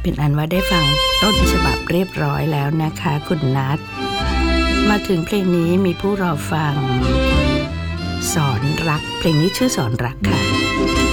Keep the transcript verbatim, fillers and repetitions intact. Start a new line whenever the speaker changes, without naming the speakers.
เป็นอันว่าได้ฟังต้นฉบับเรียบร้อยแล้วนะคะคุณนัทมาถึงเพลงนี้มีผู้รอฟังสอนรักเพลงนี้ชื่อสอนรักค่ะ